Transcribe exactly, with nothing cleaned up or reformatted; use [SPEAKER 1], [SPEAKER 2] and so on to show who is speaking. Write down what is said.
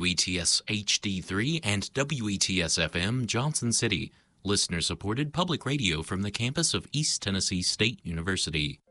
[SPEAKER 1] E T S H D three and W E T S F M Johnson City, listener-supported public radio from the campus of East Tennessee State University.